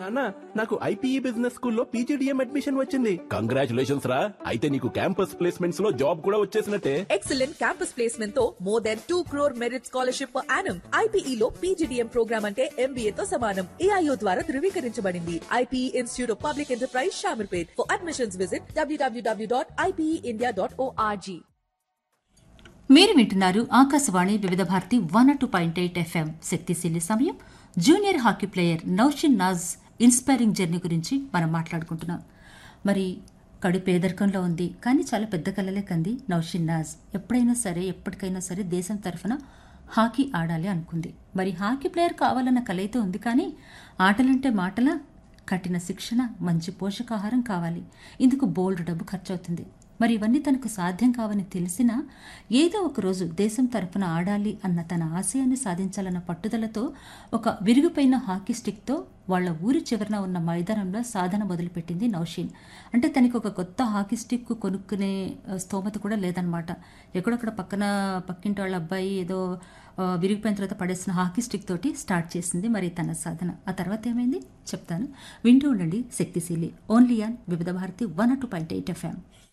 నాన్న నాకు IPE business స్కూల్లో పీజీడీఎం అడ్మిషన్ వచ్చింది. కంగ్రాచులేషన్స్ రా. అయితే నీకు క్యాంపస్ ప్లేస్మెంట్స్ లో జాబ్ కూడా వచ్చేసినట్టే. ఎక్సలెంట్ క్యాంపస్ ప్లేస్మెంట్ తో more than 2 crore merit scholarship per annum. IPE లో పీజీడీఎం ప్రోగ్రామ్ అంటే ఎంబీఏ తో సమానం. ఏఐఓ ద్వారా ధృవీకరించబడింది. IPE institute of public enterprise Shamirpet. For admissions visit www.ipeindia.org. మీరు వింటున్నారు ఆకాశవాణి వివిధ భారతి 102.8 FM. శక్తిశీలి సమయం. Junior hockey player Naushin Naaz inspiring journey గురించి మనం మాట్లాడుకుంటున్నాం. మరి కడు పేదరికంలో ఉంది, కానీ చాలా పెద్ద కలలే కంది నౌషిన్ నాజ్. ఎప్పుడైనా సరే ఎప్పటికైనా సరే దేశం తరఫున హాకీ ఆడాలి అనుకుంది. మరి హాకీ ప్లేయర్ కావాలన్న కల అయితే ఉంది, కానీ ఆటలంటే మాటల, కఠిన శిక్షణ, మంచి పోషకాహారం కావాలి. ఇందుకు బోల్డ్ డబ్బు ఖర్చవుతుంది. మరి ఇవన్నీ తనకు సాధ్యం కావని తెలిసినా ఏదో ఒకరోజు దేశం తరఫున ఆడాలి అన్న తన ఆశయాన్ని సాధించాలన్న పట్టుదలతో ఒక విరిగిపోయిన హాకీ స్టిక్తో వాళ్ల ఊరి చివరన ఉన్న మైదానంలో సాధన మొదలుపెట్టింది నౌషిన్. అంటే తనకి ఒక కొత్త హాకీ స్టిక్ కొనుక్కునే స్తోమత కూడా లేదనమాట. ఎక్కడొక్కడ పక్కింటి వాళ్ళ అబ్బాయి ఏదో విరిగిపోయిన తర్వాత పడేసిన హాకీ స్టిక్ తోటి స్టార్ట్ చేసింది మరి తన సాధన. ఆ తర్వాత ఏమైంది చెప్తాను, వింటూ ఉండండి శక్తిశీలి. ఓన్లీ ఆన్ వివిధ భారతి 102.8 FM.